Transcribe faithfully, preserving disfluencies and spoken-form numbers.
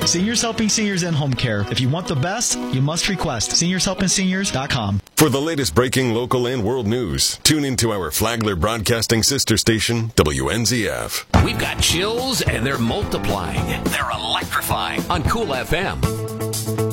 Seniors Helping Seniors in Home Care. If you want the best, you must request seniors helping seniors dot com. For the latest breaking local and world news, tune into our Flagler Broadcasting sister station, W N Z F. We've got chills, and they're multiplying. They're electrifying on Cool F M.